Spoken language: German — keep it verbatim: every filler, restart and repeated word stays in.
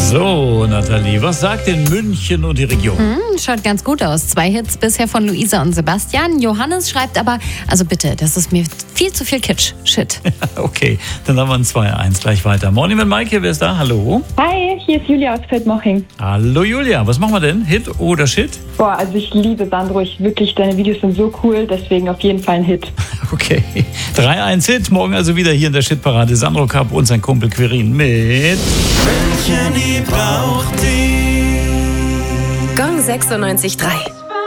So, Nathalie, was sagt denn München und die Region? Hm, schaut ganz gut aus. Zwei Hits bisher von Luisa und Sebastian. Johannes schreibt aber, also bitte, das ist mir viel zu viel Kitsch. Shit. Okay, dann haben wir ein zwei eins gleich weiter. Morning mit Maike, wer ist da? Hallo. Hi, hier ist Julia aus Feldmoching. Hallo Julia, was machen wir denn? Hit oder Shit? Boah, also ich liebe Sandro, ich wirklich, deine Videos sind so cool, deswegen auf jeden Fall ein Hit. Okay, drei eins Hit, morgen also wieder hier in der Shitparade. Sandro Kapp und sein Kumpel Quirin mit München, die braucht die. Gong sechsundneunzig Komma drei.